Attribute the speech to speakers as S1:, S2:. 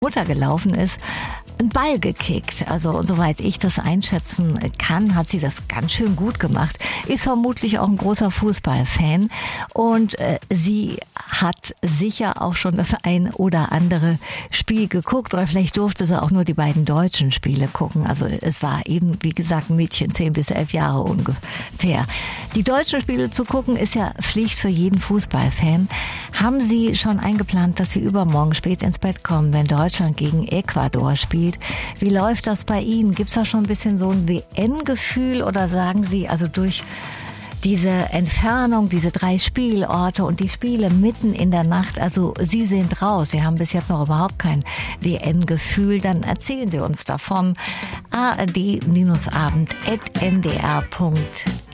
S1: Mutter gelaufen ist, einen Ball gekickt. Also soweit ich das einschätzen kann, hat sie das ganz schön gut gemacht. Ist vermutlich auch ein großer Fußballfan und sie hat sicher auch schon das ein oder andere Spiel geguckt oder vielleicht durfte sie auch nur die beiden deutschen Spiele gucken. Also es war eben, wie gesagt, ein Mädchen, 10 bis 11 Jahre ungefähr. Die deutschen Spiele zu gucken ist ja Pflicht für jeden Fußballfan. Haben Sie schon eingeplant, dass Sie übermorgen spät ins Bett kommen, wenn Deutschland gegen Ecuador spielt? Wie läuft das bei Ihnen? Gibt's da schon ein bisschen so ein WM-Gefühl oder sagen Sie, also durch diese Entfernung, diese 3 Spielorte und die Spiele mitten in der Nacht, also Sie sind raus, Sie haben bis jetzt noch überhaupt kein WM-Gefühl, dann erzählen Sie uns davon. ard-abend@ndr.de